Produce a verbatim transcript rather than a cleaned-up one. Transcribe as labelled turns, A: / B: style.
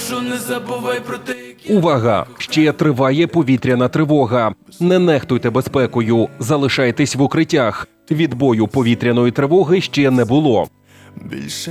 A: прошу, не забувай про те, як
B: Увага! Ще триває повітряна тривога. Не нехтуйте безпекою, залишайтесь в укриттях. Відбою повітряної тривоги ще не було.
A: більше